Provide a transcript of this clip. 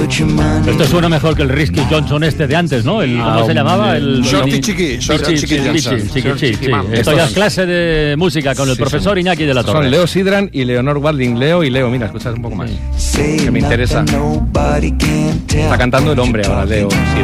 Esto suena mejor que el Risky Johnson este de antes, ¿no? ¿Cómo se llamaba? El Shorty Chiqui Johnson. Esto ya es clase de música con el profesor Iñaki de la Torre. Son Leo Sidran y Leonor Watling. Leo y Leo, mira, escuchas un poco más. Que me interesa. Está cantando el hombre ahora, Leo Sidran.